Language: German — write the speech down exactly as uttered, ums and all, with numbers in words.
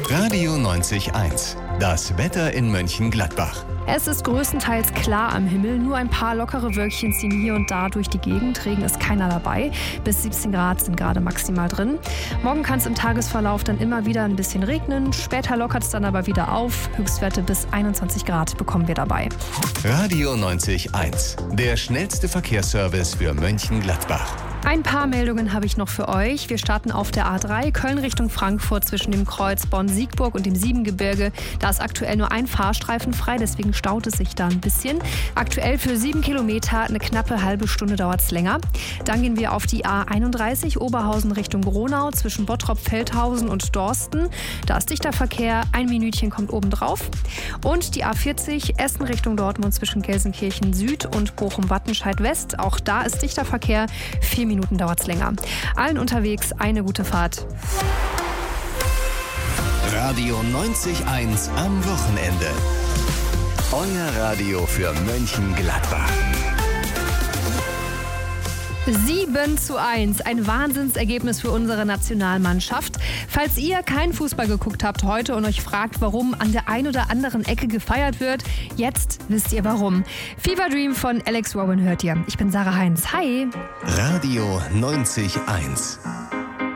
Radio neunzig eins. Das Wetter in Mönchengladbach. Es ist größtenteils klar am Himmel, nur ein paar lockere Wölkchen ziehen hier und da durch die Gegend. Regen ist keiner dabei. Bis siebzehn Grad sind gerade maximal drin. Morgen kann es im Tagesverlauf dann immer wieder ein bisschen regnen. Später lockert es dann aber wieder auf. Höchstwerte bis einundzwanzig Grad bekommen wir dabei. Radio neunzig eins. Der schnellste Verkehrsservice für Mönchengladbach. Ein paar Meldungen habe ich noch für euch. Wir starten auf der A drei Köln Richtung Frankfurt zwischen dem Kreuz Bonn-Siegburg und dem Siebengebirge. Da ist aktuell nur ein Fahrstreifen frei, deswegen staut es sich da ein bisschen. Aktuell für sieben Kilometer, eine knappe halbe Stunde dauert es länger. Dann gehen wir auf die A einunddreißig Oberhausen Richtung Gronau zwischen Bottrop-Feldhausen und Dorsten. Da ist dichter Verkehr, ein Minütchen kommt oben drauf. Und die A vierzig Essen Richtung Dortmund zwischen Gelsenkirchen Süd und Bochum-Wattenscheid West. Auch da ist dichter Verkehr, vier Minuten dauert es länger. Allen unterwegs eine gute Fahrt. Radio neunzig eins am Wochenende. Euer Radio für Mönchengladbach. sieben zu eins, ein Wahnsinnsergebnis für unsere Nationalmannschaft. Falls ihr keinen Fußball geguckt habt heute und euch fragt, warum an der ein oder anderen Ecke gefeiert wird, jetzt wisst ihr warum. Fever Dream von Alex Warren hört ihr. Ich bin Sarah Heinz. Hi! Radio neunzig eins.